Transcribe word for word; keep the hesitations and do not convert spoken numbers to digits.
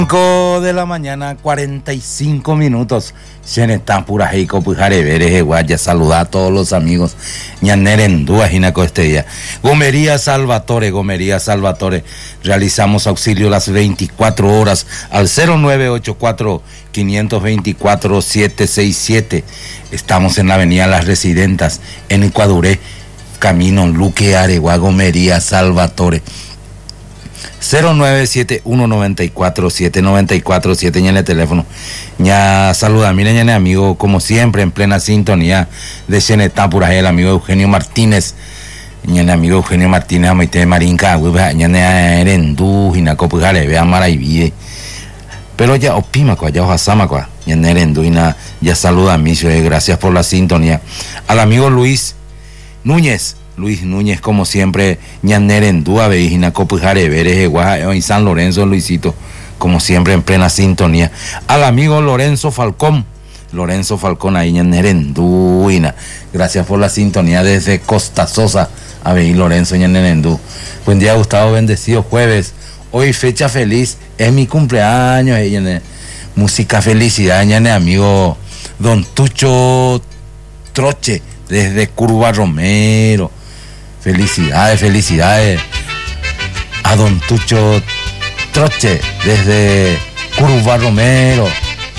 cinco de la mañana, cuarenta y cinco minutos. Xenetán pura heico pujare veres guaya. Saluda a todos los amigos. Ñanerendúa Jinaco este día. Gomería Salvatore, Gomería Salvatore. Realizamos auxilio las veinticuatro horas al cero nueve ocho cuatro, cinco dos cuatro, siete seis siete. Estamos en la avenida Las Residentas, en Ecuaduré, camino Luque Aregua, Gomería Salvatore. cero nueve siete uno nueve cuatro siete nueve cuatro siete en el teléfono. Ya saluda, miren, ya amigo, como siempre, en plena sintonía de Xenetán por ahí, el amigo Eugenio Martínez. Ya amigo Eugenio Martínez, amite marinca, ya erendú, hinaco pujare, vea maraivide. Pero ya opima, ya ojasama, ya erendú, ya saluda a mí, gracias por la sintonía. Al amigo Luis Núñez. Luis Núñez, como siempre, Ñanerendúa, Veijina, Copujare, Veres, Guaja, y San Lorenzo, Luisito, como siempre, en plena sintonía. Al amigo Lorenzo Falcón, Lorenzo Falcón, ahí Ñanerendúina. Gracias por la sintonía desde Costa Sosa, a Veí Lorenzo, Ñanerendú. Buen día, Gustavo, bendecido jueves. Hoy, fecha feliz, es mi cumpleaños, eh, música felicidad, Ñane, amigo Don Tucho Troche, desde Curva Romero. Felicidades, felicidades a Don Tucho Troche desde Curva Romero.